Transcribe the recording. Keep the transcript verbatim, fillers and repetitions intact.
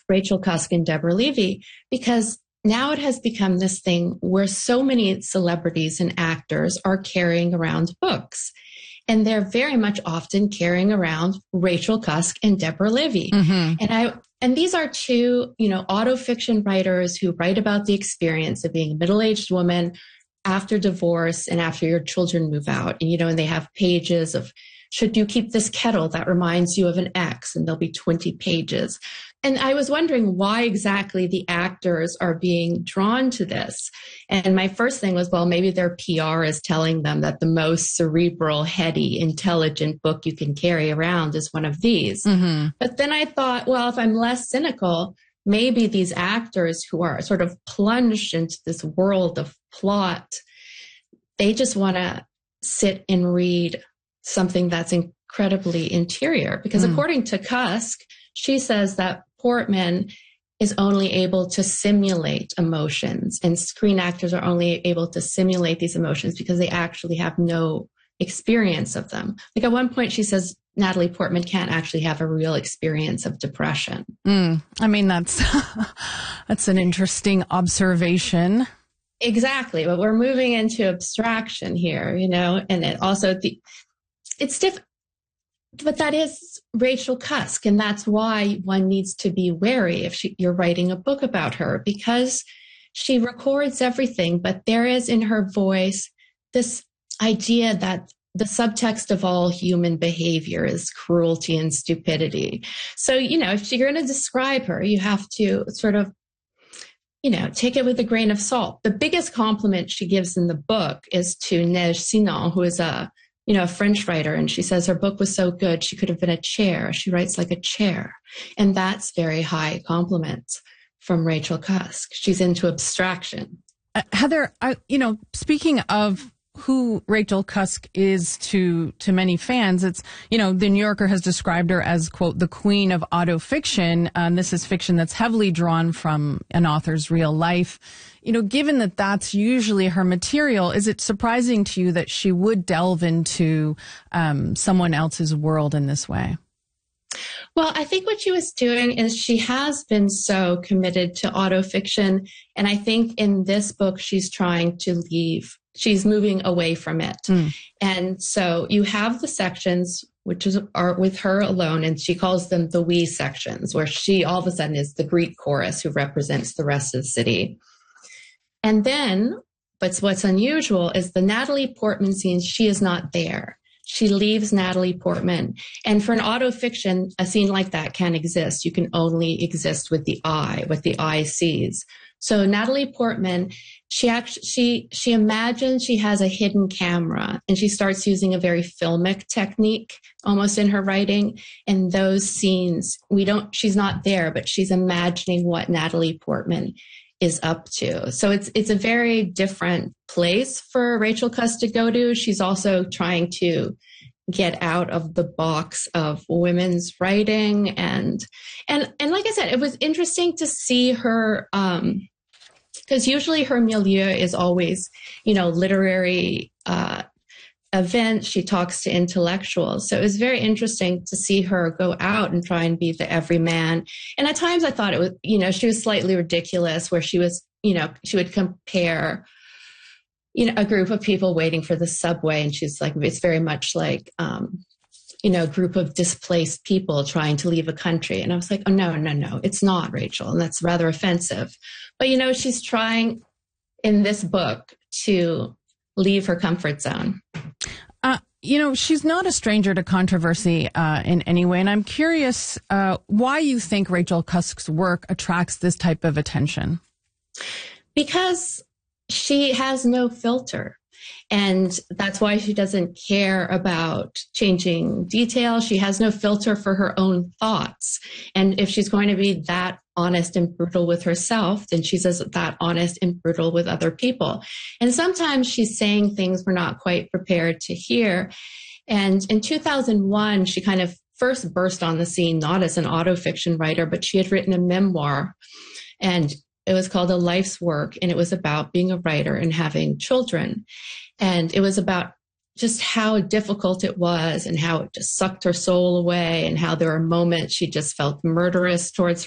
Rachel Cusk and Deborah Levy, because now it has become this thing where so many celebrities and actors are carrying around books. And they're very much often carrying around Rachel Cusk and Deborah Levy. Mm-hmm. And I and these are two, you know, autofiction writers who write about the experience of being a middle-aged woman after divorce and after your children move out. And, you know, and they have pages of, should you keep this kettle that reminds you of an ex? And there'll be twenty pages. And I was wondering why exactly the actors are being drawn to this. And my first thing was, well, maybe their P R is telling them that the most cerebral, heady, intelligent book you can carry around is one of these. Mm-hmm. But then I thought, well, if I'm less cynical, maybe these actors who are sort of plunged into this world of plot, they just want to sit and read something that's incredibly interior. Because mm. according to Cusk, she says that Portman is only able to simulate emotions, and screen actors are only able to simulate these emotions because they actually have no experience of them. Like at one point she says Natalie Portman can't actually have a real experience of depression. Mm. I mean, that's, that's an interesting observation. Exactly. But we're moving into abstraction here, you know, and it also, the, it's different. But that is Rachel Cusk, and that's why one needs to be wary if she, you're writing a book about her, because she records everything, but there is in her voice this idea that the subtext of all human behavior is cruelty and stupidity. So, you know, if you're going to describe her, you have to sort of, you know, take it with a grain of salt. The biggest compliment she gives in the book is to Neige Sinon, who is a you know, a French writer, and she says her book was so good, she could have been a chair. She writes like a chair. And that's very high compliment from Rachel Cusk. She's into abstraction. Uh, Heather, I, you know, speaking of who Rachel Cusk is to to many fans, it's, you know, the New Yorker has described her as, quote, the queen of autofiction. Um, this is fiction that's heavily drawn from an author's real life. You know, given that that's usually her material, is it surprising to you that she would delve into um, someone else's world in this way? Well, I think what she was doing is she has been so committed to autofiction. And I think in this book, she's trying to leave. She's moving away from it. Mm. And so you have the sections, which is, are with her alone, and she calls them the we sections, where she all of a sudden is the Greek chorus who represents the rest of the city. And then, but what's unusual is the Natalie Portman scenes, she is not there. She leaves Natalie Portman. And for an autofiction, a scene like that can't exist. You can only exist with the eye, what the eye sees. So Natalie Portman, she actually, she, she imagines she has a hidden camera, and she starts using a very filmic technique almost in her writing. And those scenes, we don't, she's not there, but she's imagining what Natalie Portman is up to. So it's it's a very different place for Rachel Cusk to go to. She's also trying to get out of the box of women's writing, and and and like I said, it was interesting to see her um because usually her milieu is always, you know, literary uh events. She talks to intellectuals. So it was very interesting to see her go out and try and be the everyman. And at times I thought it was, you know, she was slightly ridiculous, where she was, you know, she would compare, you know, a group of people waiting for the subway. And she's like, it's very much like, um, you know, a group of displaced people trying to leave a country. And I was like, oh, no, no, no, it's not, Rachel. And that's rather offensive. But, you know, she's trying in this book to leave her comfort zone. Uh, you know, she's not a stranger to controversy uh, in any way. And I'm curious uh, why you think Rachel Cusk's work attracts this type of attention. Because she has no filter. And that's why she doesn't care about changing details. She has no filter for her own thoughts. And if she's going to be that honest and brutal with herself, then she's that honest and brutal with other people. And sometimes she's saying things we're not quite prepared to hear. And in two thousand one, she kind of first burst on the scene, not as an autofiction writer, but she had written a memoir, and it was called A Life's Work. And it was about being a writer and having children. And it was about just how difficult it was, and how it just sucked her soul away, and how there were moments she just felt murderous towards